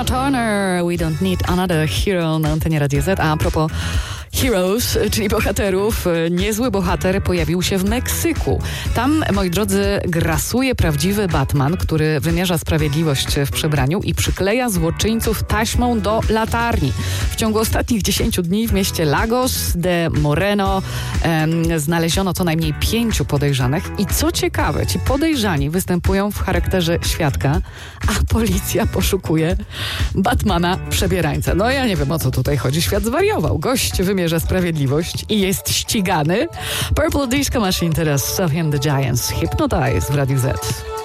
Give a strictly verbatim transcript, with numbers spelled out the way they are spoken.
Tina Turner, We Don't Need Another Hero na antenie Radia Z. A propos Heroes, czyli bohaterów, niezły bohater pojawił się w Meksyku. Tam, moi drodzy, grasuje prawdziwy Batman, który wymierza sprawiedliwość w przebraniu i przykleja złoczyńców taśmą do latarni. W ciągu ostatnich dziesięciu dni w mieście Lagos de Moreno em, znaleziono co najmniej pięciu podejrzanych i co ciekawe, ci podejrzani występują w charakterze świadka, a policja poszukuje Batmana przebierańca. No ja nie wiem, o co tutaj chodzi. Świat zwariował. Gość wymierza sprawiedliwość i jest ścigany. Purple Disco Machine teraz, Sophie and the Giants, Hypnotize w Radiu Z.